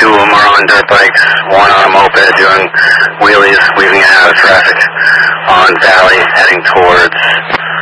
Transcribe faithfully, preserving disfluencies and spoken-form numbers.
two of them are on dirt bikes, one on a moped doing wheelies, weaving out of traffic on Valley, heading towards